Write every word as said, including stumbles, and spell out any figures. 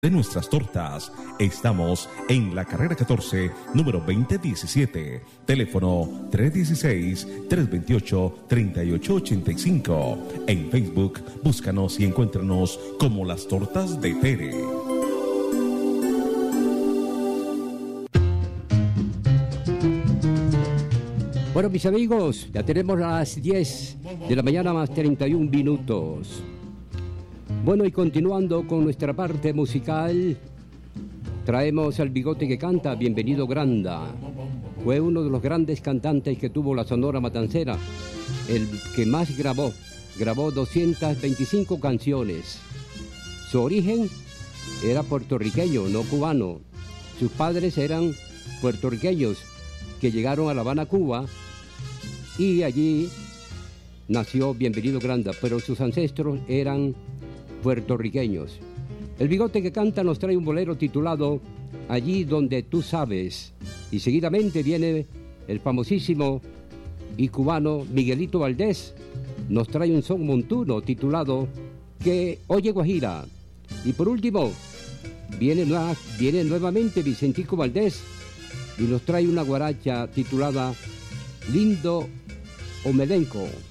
de nuestras tortas. Estamos en la carrera catorce, número veinte diecisiete. Teléfono tres uno seis, tres dos ocho, tres ocho ocho cinco. En Facebook, búscanos y encuéntranos como Las Tortas de Tere. Bueno, mis amigos, ya tenemos las diez de la mañana más treinta y un minutos. Bueno, y continuando con nuestra parte musical, traemos al Bigote que Canta, Bienvenido Granda. Fue uno de los grandes cantantes que tuvo la Sonora Matancera, el que más grabó, grabó doscientas veinticinco canciones. Su origen era puertorriqueño, no cubano. Sus padres eran puertorriqueños que llegaron a La Habana, Cuba, y allí nació Bienvenido Granda, pero sus ancestros eran puertorriqueños. El Bigote que Canta nos trae un bolero titulado Allí donde tú sabes, y seguidamente viene el famosísimo y cubano Miguelito Valdés, nos trae un son montuno titulado Que Oye Guajira, y por último viene, nueva, viene nuevamente Vicentico Valdés y nos trae una guaracha titulada Lindo Omelenco.